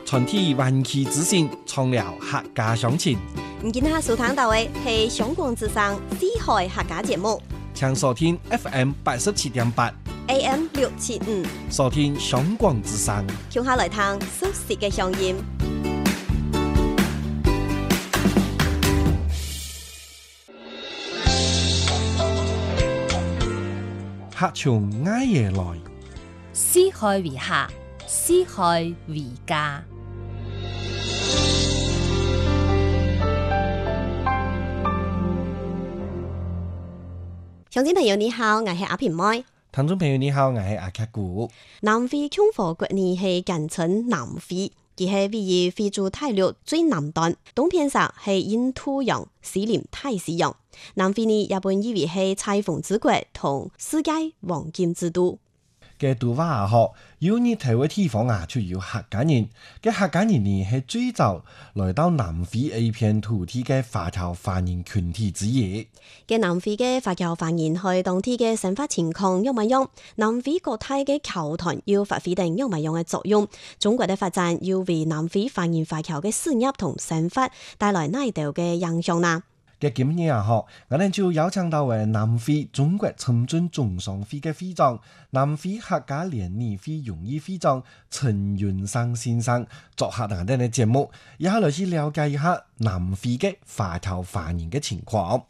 全體灣區之星，創了客家鄉情。 今下收聽到嘅係香港之聲四海客家節目， 請收聽 FM 87.8 AM 675， 收聽香港之聲。 聽下來聽熟悉嘅鄉音。 客從挨夜來， 四海為客，四海為家。 鄉親朋友你好，我係阿平妹。 聽眾朋友你好，我係阿卡古。 南非共和國呢係簡稱南非，佢係位於非洲大陸最南端，東邊上係印度洋、西臨大西洋。南非呢日本以為係裁縫之國同世界黃金之都。 嘅杜瓦下學要你睇嘅地方啊，就有客家人。嘅客家人呢係最早來到南非呢片土地嘅華僑華人群體之一。 嘅南非嘅華僑華人喺當地嘅生活情況有乜樣？南非國泰嘅僑團要發揮定有乜樣嘅作用？中國嘅發展要為南非華人華僑嘅事業同生活帶來哪度嘅影響呢？ 嘅今日啊，我哋就邀請到為南非中國參進總商會嘅會長、南非客家聯誼會榮譽會長陳雲生先生作客我哋嘅節目，以下來去了解一下南非嘅華僑華人嘅情況。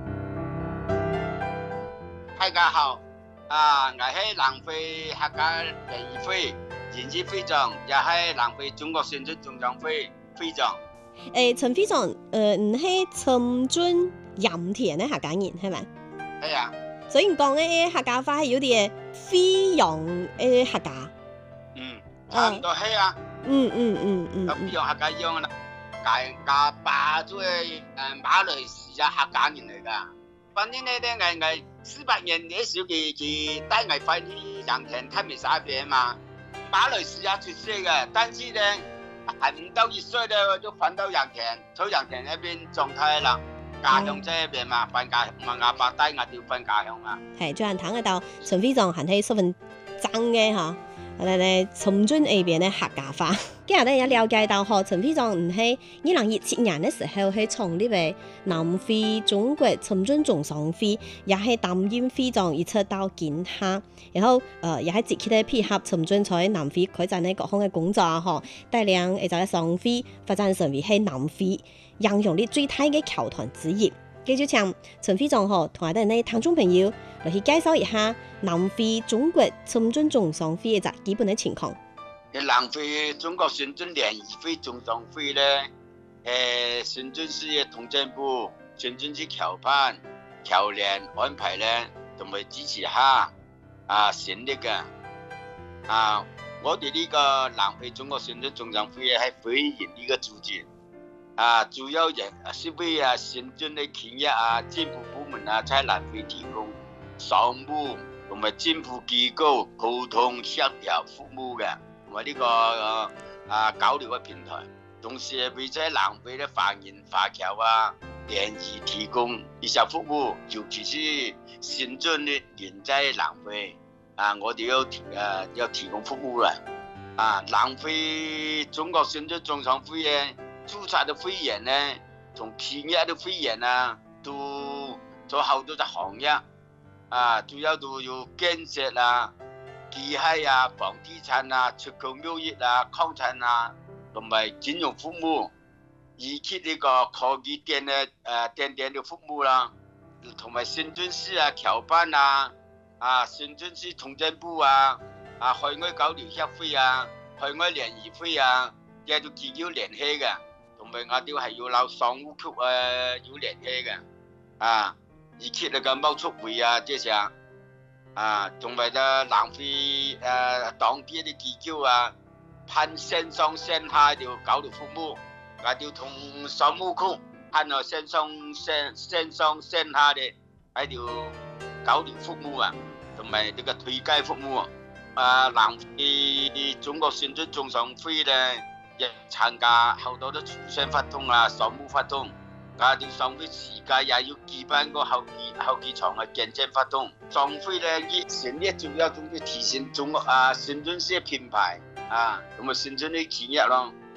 大家好，我係南非客家聯誼會榮譽會長，也係南非中國參進總商會會長。 陳會長，唔係參進鹽田嘅客家人係咪？ 係啊。 所以講嘅客家話係有啲非洋客家。 差唔多係啊。咁非洋客家一樣啦，家爸都係馬來西亞客家人嚟㗎。反正呢我48年嘅時候佢帶我返去鹽田睇美沙邊嘛，馬來西亞出世嘅，但是呢。還唔到1歲咧，我就返到鹽田，在鹽田那邊狀態啦。家鄉這邊嘛，返家鄉嘛，阿爸帶我哋返家鄉啊。係， 最近睇得到陳會長係喺十分爭嘅嚇，嚟參進呢邊嘅客家話。今日咧也了解到，陳會長唔係2017年嘅時候係創立為南非中國參進總商會，也係擔任會長一直到今下，然後也係積極地配合參進在南非開展呢各項嘅工作啊，帶領一個商會發展成為係南非影響力最大嘅僑團之一。繼續請陳會長同我哋呢聽眾朋友嚟去介紹一下南非中國參進總商會嘅基本嘅情況。 南非中國參進聯誼會總商會咧，參進事業統政部、參進之僑辦、僑聯安排咧，同埋支持下成立嘅。我哋呢個南非中國參進總商會係非營利嘅組織，主要是為參進嘅企業政府部門在南非提供商務同埋政府機構溝通協調服務嘅。同埋呢個交流嘅平台，同時為在南非嘅華人華僑聯誼提供一些服務，尤其是參進嘅人在南非我哋要提供服務啦。南非中國參進總商會嘅註冊嘅會員呢，同企業嘅會員都做好多嘅行業主要都有建設機械房地產出口貿易礦產同埋金融服務，以及呢個科技電嘅服務啦，同埋參進市僑辦參進市統政部海外交流協會海外聯誼會亦都機構聯繫嘅，同埋我哋係要撈商務局要聯繫嘅以及呢個貿促會這些同埋南非當地嘅機構辦線上線下嘅交流服務，我哋同商務局辦線上線下嘅交流服務同埋呢個推介服務南非中國參進總商會咧，亦參加好多嘅促銷活動商務活動。我哋商會自家也要舉辦個好幾場嘅競爭活動。商會咧亦成立主要提升中國參進市品牌同埋參進啲企業咯。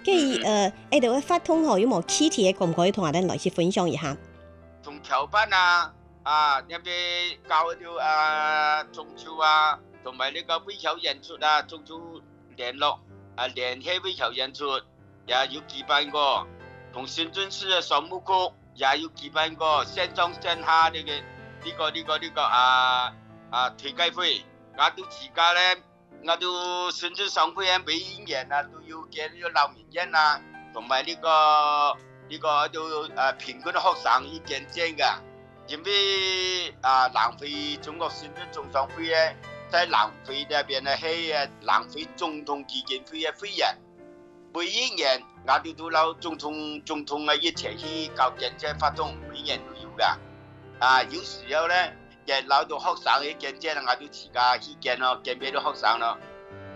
喺度嘅發通嗬，有冇具體嘅，可唔可以同我哋來去分享一下？ 從橋班入邊搞一條中秋同埋呢個微橋演出中秋聯絡聯繫微橋演出也有舉辦過，同深圳市嘅雙木曲也有舉辦過線上線下呢個推介會，我都自家咧，我都深圳商會每一年都有嘅呢個老年人同埋呢個都平均學生去見證㗎。因為南非中國深圳總商會咧，在南非那邊咧係南非總統基金會嘅會員，每一年我哋都攞總統一齊去搞見證活動，每年都有㗎。有時候咧，也攞到學生去見證，我哋自家去見俾啲學生咯。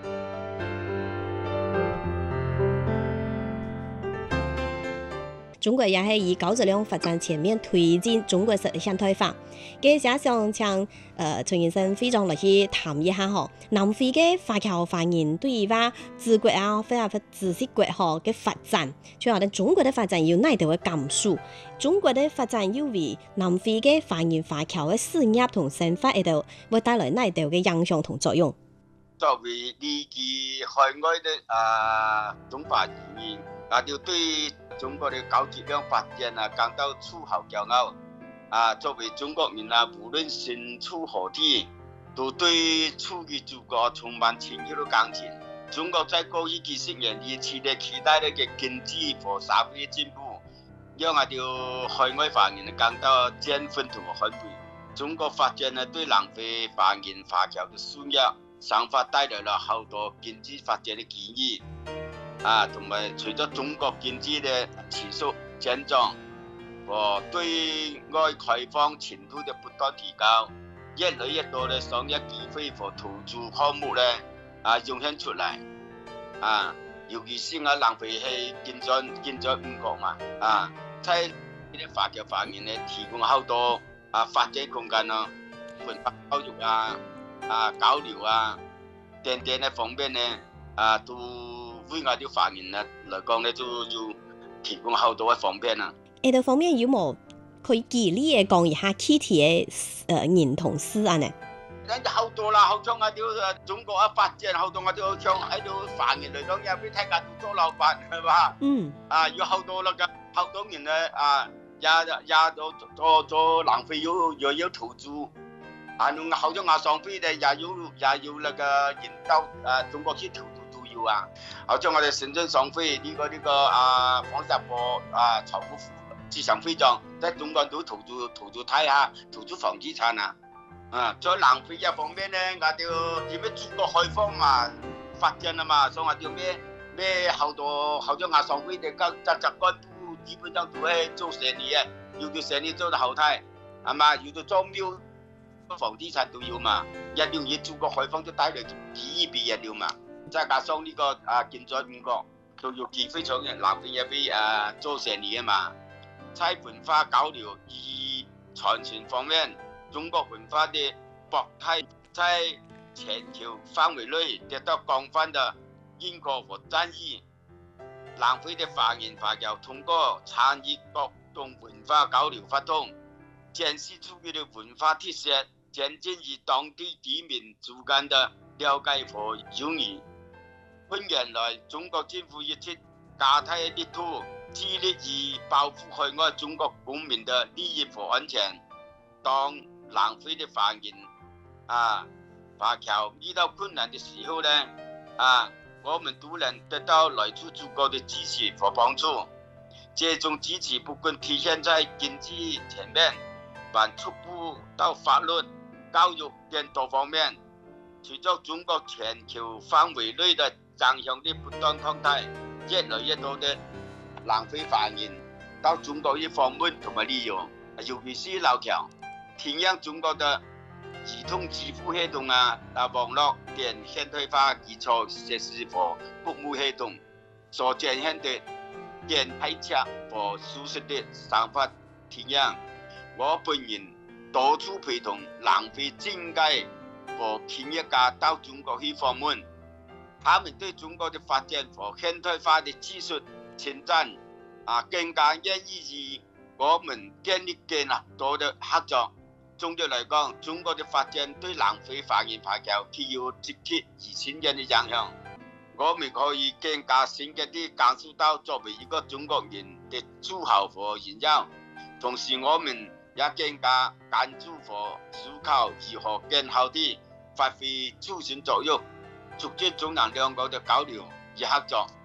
中國也係以高質量發展全面推進中國式現代化。嘅寫想請陳先生非常來去談一下嗬，南非嘅華僑華人對於話治國或者治世國嘅發展，最後咧中國嘅發展要哪度嘅感受？中國嘅發展要為南非嘅華人華僑嘅事業同生活喺度會帶來哪度嘅影響同作用？ 作為嚟自海外嘅中華移民，我哋對中國的高質量發展感到自豪驕傲。作為中國人無論身處何地，都對處於祖國充滿情誼的感情。中國在過去幾十年以期待的經濟和社會進步，讓我哋海外華人感到振奮同歡喜。中國發展對南非華人華僑的事業生活帶來了好多經濟發展的機遇。同埋隨着中國經濟的持續增長和對外開放程度的不斷提高，越來越多的商業機會和投資項目湧現出來。尤其是我南非係建咗5國嘛，在呢啲華僑華人提供好多發展空間咯，文化教育交流等等嘅方面都對我哋華人來講咧，就提供好多嘅方便啦。 呢度方面有冇可以舉例嘅講一下具體嘅人同事呢？ 好多啦，好像我哋中國發展好多，我哋好像喺度華人嚟講，有俾大家做老闆係嘛？有好多那個好多人咧也都做南非有投資，好像我上飛咧也有那個引導中國去投資。好像我哋深圳商會呢個黃石波財富市場會長，在中國都投資太下，投資房地產在南非一方面咧，我哋點樣中國開放發展嘛，所以我哋咩好像我商會嘅幹部基本上都係做生意嘅，有啲生意做得好睇，係嘛，有啲裝修房地產都有嘛，一樣嘢中國開放就帶來機遇俾人了嘛。再加上呢個建咗5國都有機會從南非入邊做生意嘅嘛。在文化交流與傳承方面，中國文化的博態在全球範圍內得到廣泛的認可和讚譽。南非的華人華僑通過參與各種文化交流活動，展示出佢的文化特色，增進與當地居民之間的了解和友誼。近年來，中國政府一直加大力度，致力於保護海外中國公民的利益和安全。當南非的華人華僑遇到困難的時候呢，我們都能得到來自祖國的支持和幫助。這種支持不僅體現在經濟層面，還觸及到法律、教育等多方面。隨着中國全球範圍內的影響力不斷擴大，越來越多的南非華人到中國去訪問同埋旅遊，尤其是華僑，體驗中國的移動支付系統網絡等現代化基礎設施和服務系統所展現的更快捷和舒適的生活體驗。我本人多次陪同南非政界和企業家到中國去訪問。 他們對中國的發展和現代化的技術前瞻更加願意與我們建立更多的合作。總的來講，中國的發展對南非華人華僑具有積極而深遠的影響。我們可以更加深刻地感受到作為一個中國人的自豪和榮耀，同時我們也更加關注和思考如何更好地發揮促進作用，促進中南兩國的交流與合作。